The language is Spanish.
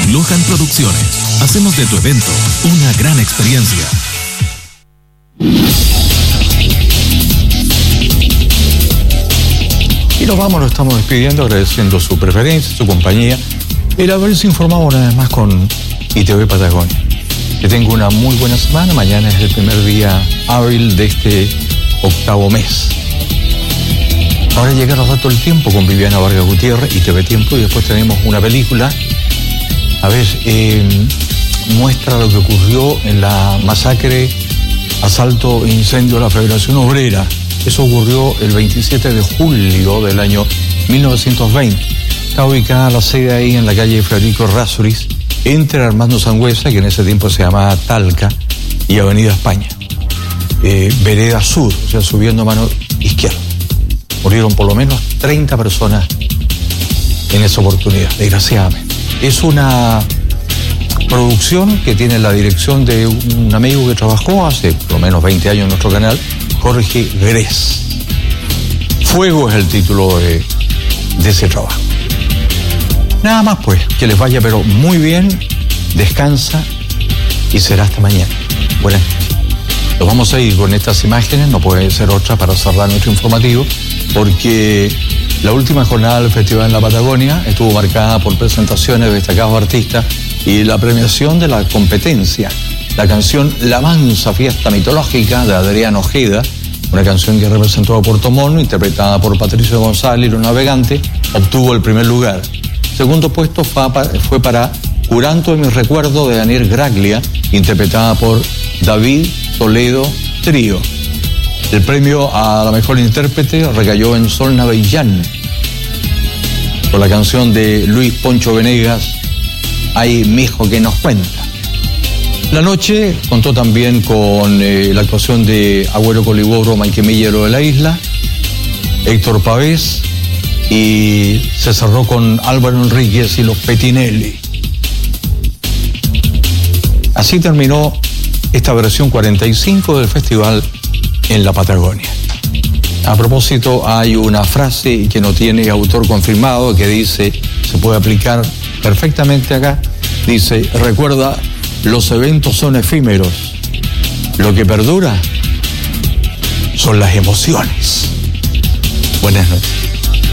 Lohan Producciones. Hacemos de tu evento una gran experiencia. Y nos estamos despidiendo, agradeciendo su preferencia, su compañía, el haberse informado una vez más con ITV Patagonia. Que tenga una muy buena semana. Mañana es el primer día hábil de este octavo mes. Ahora llega el rato del tiempo con Viviana Vargas Gutiérrez, ITV Tiempo, y después tenemos una película. A ver, muestra lo que ocurrió en la masacre, asalto e incendio de la Federación Obrera. Eso ocurrió el 27 de julio del año 1920. Está ubicada la sede ahí en la calle Federico Errázuriz, entre Armando Sangüesa, que en ese tiempo se llamaba Talca, y Avenida España. Vereda Sur, o sea, subiendo a mano izquierda. Murieron por lo menos 30 personas en esa oportunidad, desgraciadamente. Es una producción que tiene la dirección de un amigo que trabajó hace por lo menos 20 años en nuestro canal, Jorge Grés. Fuego es el título de ese trabajo. Nada más pues, que les vaya pero muy bien, descansa y será hasta mañana. Buenas noches. Nos vamos a ir con estas imágenes, no puede ser otra para cerrar nuestro informativo, porque la última jornada del Festival en la Patagonia estuvo marcada por presentaciones de destacados artistas y la premiación de la competencia. La canción La Mansa Fiesta Mitológica de Adrián Ojeda, una canción que representó a Puerto Montt, interpretada por Patricio González y los Navegantes, obtuvo el primer lugar. Segundo puesto fue para Curanto de mi recuerdo de Daniel Graglia, interpretada por David Toledo Trío. El premio a la mejor intérprete recayó en Sol Navellán, por la canción de Luis Poncho Venegas, Hay mijo que nos cuenta. La noche contó también con la actuación de Agüero Coliboro, Manquemillero de la Isla, Héctor Pavés, y se cerró con Álvaro Enríquez y los Petinelli. Así terminó esta versión 45 del festival en la Patagonia. A propósito, hay una frase que no tiene autor confirmado que dice, se puede aplicar perfectamente acá, dice, recuerda, los eventos son efímeros, lo que perdura son las emociones. Buenas noches.